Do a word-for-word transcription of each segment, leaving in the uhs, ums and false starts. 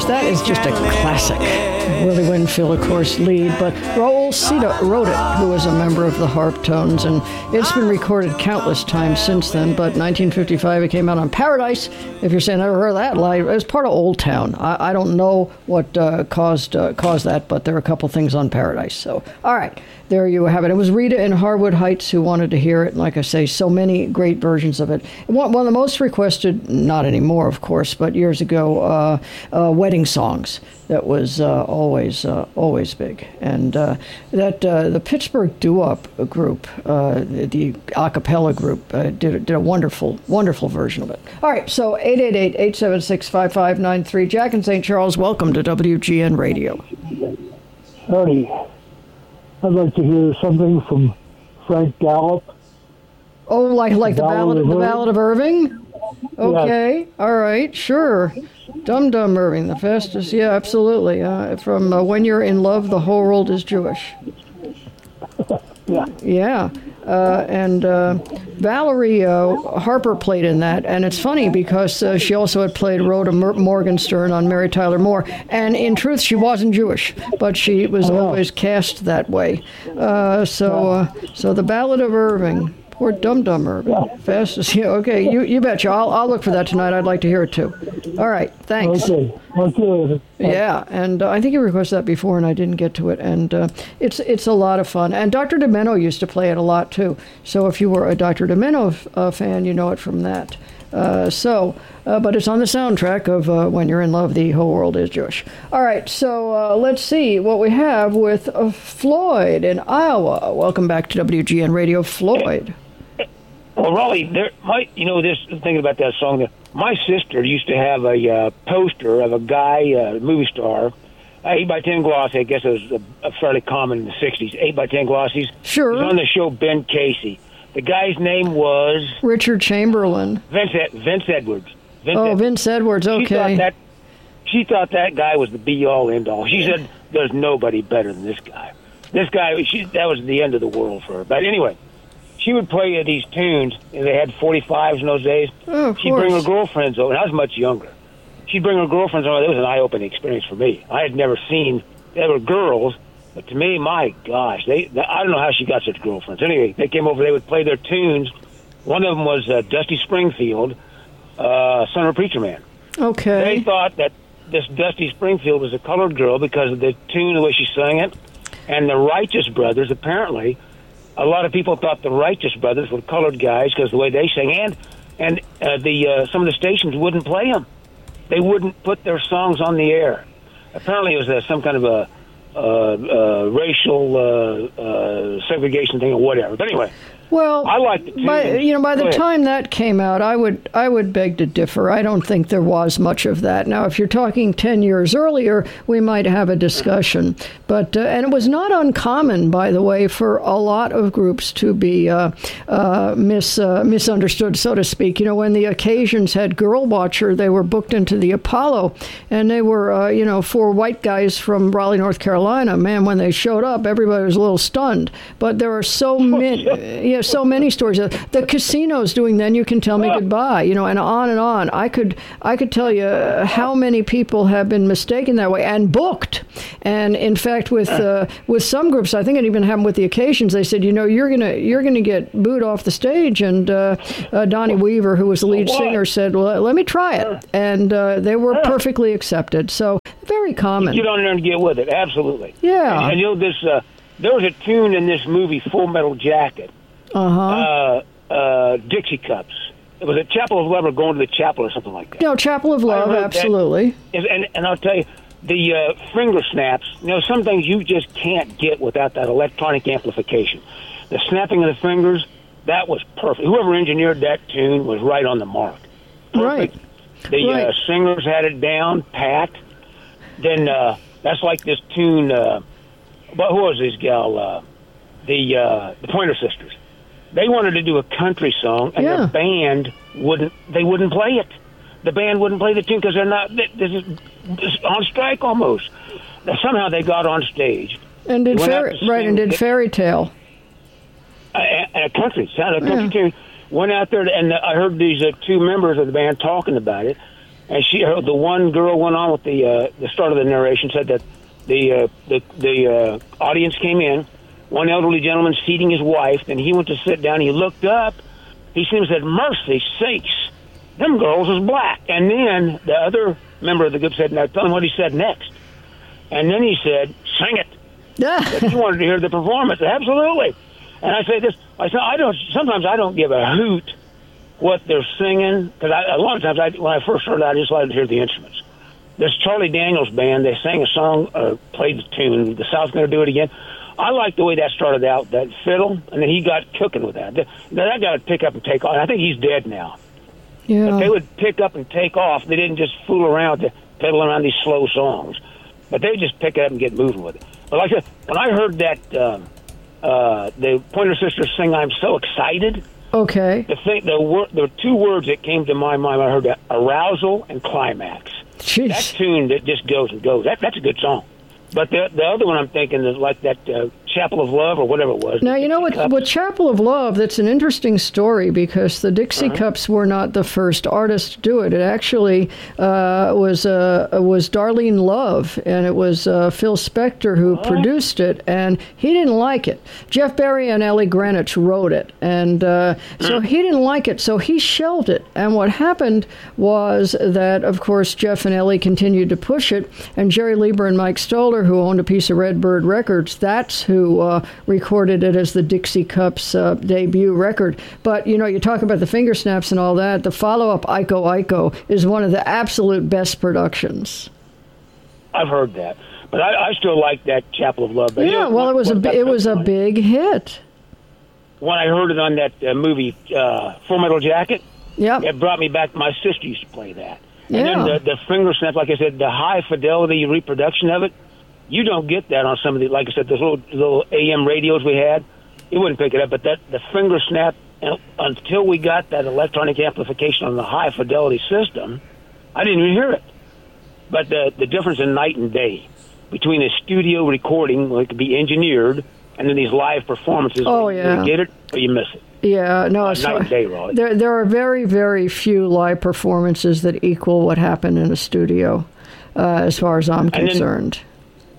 Tones. That is just a classic. Willie Winfield, of course, lead, but Raul Sita wrote it, who was a member of the Harp Tones, and it's been recorded countless times since then, but nineteen fifty-five, it came out on Paradise. If you're saying, I never heard of that live, it was part of Old Town. I, I don't know what uh, caused uh, caused that, but there are a couple things on Paradise. So, all right, there you have it. It was Rita in Harwood Heights who wanted to hear it, and like I say, so many great versions of it. One, one of the most requested, not anymore, of course, but years ago, uh, uh, wedding songs. That was uh, always uh, always big, and uh, that uh, the Pittsburgh Doo-Wop group, uh, the a cappella group, uh, did did a wonderful wonderful version of it. All right, so eight eight eight, eight seven six, five five nine three. Jack in Saint Charles, welcome to W G N Radio. Howdy. I'd like to hear something from Frank Gallup. Oh, like like the Ballad of the Ballad of Irving. Okay, yes. All right, sure. Dum Dum Irving, the fastest, yeah, absolutely. Uh, from uh, When You're in Love, the Whole World is Jewish. Yeah. Yeah. Uh, and uh, Valerie uh, Harper played in that, and it's funny because uh, she also had played Rhoda Mer- Morgenstern on Mary Tyler Moore, and in truth, she wasn't Jewish, but she was oh. always cast that way. Uh, so, uh, so the Ballad of Irving. Poor Dum Dum Irving. Yeah. Fastest. Yeah, okay, you you betcha. I'll I'll look for that tonight. I'd like to hear it too. All right, thanks. Okay. Okay. Yeah, and uh, I think you requested that before, and I didn't get to it. And uh, it's it's a lot of fun. And Doctor Demento used to play it a lot too. So if you were a Doctor Demento uh, fan, you know it from that. Uh, so, uh, but it's on the soundtrack of uh, When You're in Love, the Whole World is Jewish. All right, so uh, let's see what we have with uh, Floyd in Iowa. Welcome back to W G N Radio, Floyd. Well, Raleigh, there, my, you know, this thinking about that song. There, my sister used to have a uh, poster of a guy, a uh, movie star, uh, eight by ten glossy. I guess it was a, a fairly common in the sixties. Eight by ten glossies. Sure. He was on the show Ben Casey. The guy's name was Richard Chamberlain. Vince Vince Edwards. Vince oh, Edwards. Vince Edwards. Okay. She thought that she thought that guy was the be all end all. She said, "There's nobody better than this guy." This guy, she, that was the end of the world for her. But anyway. She would play uh, these tunes, and they had forty-fives in those days. Oh, of She'd course. bring her girlfriends over, and I was much younger. She'd bring her girlfriends over. That was an eye-opening experience for me. I had never seen, they were girls, but to me, my gosh, they, they I don't know how she got such girlfriends. Anyway, they came over, they would play their tunes. One of them was uh, Dusty Springfield, uh, Son of a Preacher Man. Okay. They thought that this Dusty Springfield was a colored girl because of the tune, the way she sang it, and the Righteous Brothers, apparently, a lot of people thought the Righteous Brothers were colored guys because of the way they sang, and and uh, the uh, some of the stations wouldn't play them. They wouldn't put their songs on the air. Apparently, it was uh, some kind of a uh, uh, racial uh, uh, segregation thing or whatever. But anyway. Well, I like the tunes. By, you know, by the time that came out, I would I would beg to differ. I don't think there was much of that. Now, if you're talking ten years earlier, we might have a discussion. But uh, and it was not uncommon, by the way, for a lot of groups to be uh, uh, mis uh, misunderstood, so to speak. You know, when the Occasions had Girl Watcher, they were booked into the Apollo, and they were uh, you know four white guys from Raleigh, North Carolina. Man, when they showed up, everybody was a little stunned. But there are so many. Yeah, so many stories. The Casino's doing Then You Can Tell Me Goodbye, you know, and on and on. I could I could tell you how many people have been mistaken that way and booked. And in fact, with uh, with some groups, I think it even happened with the Occasions. They said, you know, you're gonna you're gonna get booed off the stage. And uh, uh, Donnie Weaver, who was the lead singer, said, well, let me try it. And uh, they were perfectly accepted. So very common. Get on there and get with it. Absolutely. Yeah. And, and you know this. Uh, there was a tune in this movie, Full Metal Jacket. Uh-huh. Uh, uh, Dixie Cups. It was a Chapel of Love or Going to the Chapel or something like that. No, Chapel of Love, absolutely. That, and, and I'll tell you, the uh, finger snaps, you know, some things you just can't get without that electronic amplification. The snapping of the fingers, that was perfect. Whoever engineered that tune was right on the mark. Perfect. Right. The right. Uh, singers had it down, pat. Then uh, that's like this tune, uh, but who was this gal? Uh, the uh, the Pointer Sisters. They wanted to do a country song, and yeah. the band wouldn't. They wouldn't play it. The band wouldn't play the tune because they're not. This is on strike almost. Now, somehow they got on stage and did fairy, right and did Fairy Tale. A, a country sounded a country yeah. tune. Went out there, and I heard these uh, two members of the band talking about it. and she, her, the one girl went on with the uh, the start of the narration, said that the uh, the the uh, audience came in, one elderly gentleman seating his wife, and he went to sit down. He looked up, he seemed to said, "Mercy sakes, them girls is black." And then the other member of the group said, "Now tell him what he said next." And then he said, "Sing it." That he wanted to hear the performance. Absolutely. And I say this, I say, I don't. Sometimes I don't give a hoot what they're singing, because a lot of times I, when I first started, I just wanted to hear the instruments. This Charlie Daniels band, they sang a song, uh, played the tune. The South's Gonna Do It Again. I like the way that started out, that fiddle, and then he got cooking with that. That, that guy would pick up and take off. I think he's dead now. Yeah. But they would pick up and take off. They didn't just fool around to fiddle around these slow songs, but they would just pick it up and get moving with it. But like I said, when I heard that uh, uh, the Pointer Sisters sing "I'm So Excited," okay, the thing, the wor- the two words that came to my mind when I heard that: arousal and climax. Jeez. That tune that just goes and goes. That that's a good song. But the the other one I'm thinking is like that uh, Chapel of Love or whatever it was. Now, you know what, with Chapel of Love, that's an interesting story because the Dixie uh-huh. Cups were not the first artists to do it. It actually uh, was uh, was Darlene Love, and it was uh, Phil Spector who uh-huh. produced it, and he didn't like it. Jeff Barry and Ellie Greenwich wrote it, and uh, so he didn't like it, so he shelved it. And what happened was that, of course, Jeff and Ellie continued to push it, and Jerry Lieber and Mike Stoller, who owned a piece of Redbird Records, that's who uh, recorded it as the Dixie Cups uh, debut record. But, you know, you talk about the finger snaps and all that, the follow-up, Iko Iko, is one of the absolute best productions. I've heard that. But I, I still like that Chapel of Love. But yeah, you know, well, what, it was a it was a big hit. When I heard it on that uh, movie, uh, Full Metal Jacket, yep. it brought me back. My sister used to play that. And yeah. then the, the finger snap, like I said, the high-fidelity reproduction of it, you don't get that on some of the, like I said, those little, little A M radios we had. You wouldn't pick it up, but that the finger snap, uh, until we got that electronic amplification on the high-fidelity system, I didn't even hear it. But the the difference in night and day between a studio recording, where it could be engineered, and then these live performances, oh, where yeah. you get it or you miss it. Yeah, no, uh, it's night and day, Raleigh. There, there are very, very few live performances that equal what happened in a studio, uh, as far as I'm and concerned. Then,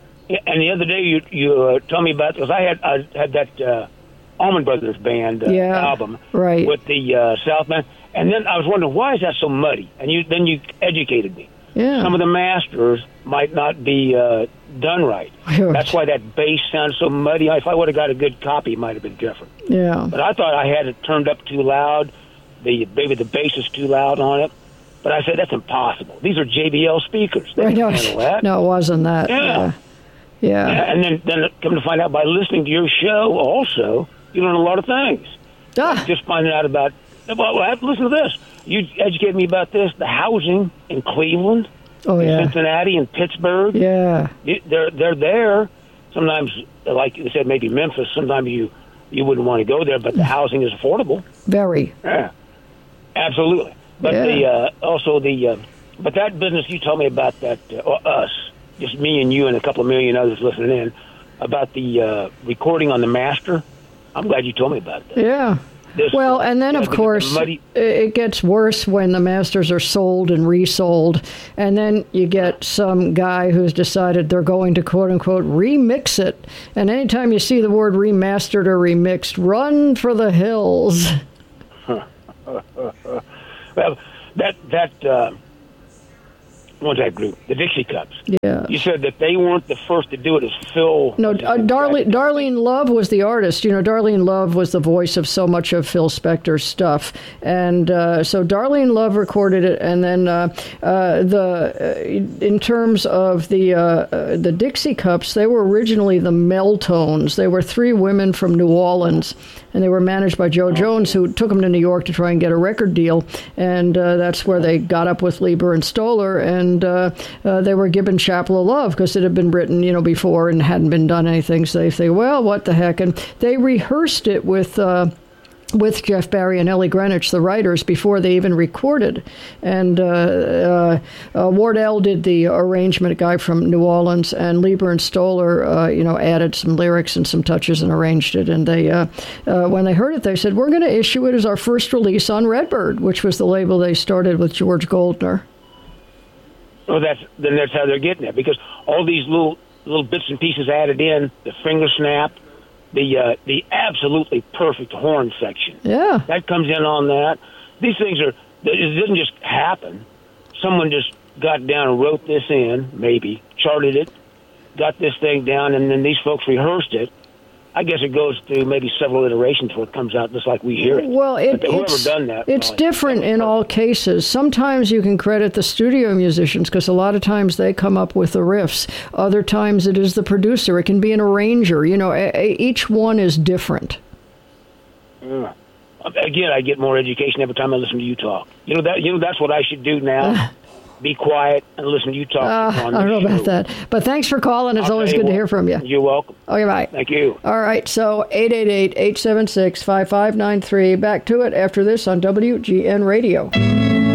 and the other day you you uh, told me about, because I had I had that uh, Allman Brothers Band uh, yeah, album right. with the uh, Southman, and then I was wondering, why is that so muddy? And you then you educated me. Yeah. Some of the masters might not be uh, done right. That's why that bass sounds so muddy. If I would have got a good copy, it might have been different. Yeah. But I thought I had it turned up too loud. The maybe the bass is too loud on it. But I said, that's impossible. These are J B L speakers. They right, can no, handle that. No, it wasn't that. Yeah. Uh, yeah. yeah. And then, then come to find out, by listening to your show also, you learn a lot of things. Ah. Like just finding out about, well, I have to listen to this. You educated me about this, the housing in Cleveland, oh, in yeah. Cincinnati, and Pittsburgh. Yeah. They're, they're there. Sometimes, like you said, maybe Memphis, sometimes you, you wouldn't want to go there, but the housing is affordable. Very. Yeah. Absolutely. But yeah. the uh, also the uh, but that business you told me about, that uh, us, just me and you and a couple of million others listening in, about the uh, recording on the master. I'm glad you told me about that. Yeah. This, well, and then, uh, of course, muddy- it gets worse when the masters are sold and resold. And then you get some guy who's decided they're going to, quote-unquote, remix it. And anytime you see the word remastered or remixed, run for the hills. Well, that, that uh, what's that group? The Dixie Cups. Yeah. You said that they weren't the first to do it as Phil. No, uh, Darlene, Darlene Love was the artist. You know, Darlene Love was the voice of so much of Phil Spector's stuff. And uh, so Darlene Love recorded it. And then uh, uh, the uh, in terms of the, uh, uh, the Dixie Cups, they were originally the Meltones. They were three women from New Orleans. And they were managed by Joe Jones, who took them to New York to try and get a record deal. And uh, that's where they got up with Lieber and Stoller. And uh, uh, they were given Chapel of Love because it had been written, you know, before and hadn't been done anything. So they say, well, what the heck? And they rehearsed it with... Uh, with Jeff Barry and Ellie Greenwich, the writers, before they even recorded. And uh, uh, uh, Wardell did the arrangement, a guy from New Orleans, and Lieber and Stoller, uh, you know, added some lyrics and some touches and arranged it. And they, uh, uh, when they heard it, they said, we're going to issue it as our first release on Redbird, which was the label they started with George Goldner. Well, that's then that's how they're getting it, because all these little little bits and pieces added in, the finger snap, the uh, the absolutely perfect horn section. Yeah. That comes in on that. These things are, it didn't just happen. Someone just got down and wrote this in, maybe, charted it, got this thing down, and then these folks rehearsed it. I guess it goes through maybe several iterations before it comes out just like we hear it. Well, it, but whoever it's, done that, it's well, different in all cases. Sometimes you can credit the studio musicians because a lot of times they come up with the riffs. Other times it is the producer. It can be an arranger. You know, a, a, each one is different. Uh, again, I get more education every time I listen to you talk. You know that. You know that's what I should do now. Be quiet and listen to you talk. Uh, on I don't know show. about that. But thanks for calling. It's I'll always good what, to hear from you. You're welcome. Okay, bye. Thank you. All right, so eight eight eight, eight seven six, five five nine three. Back to it after this on W G N Radio.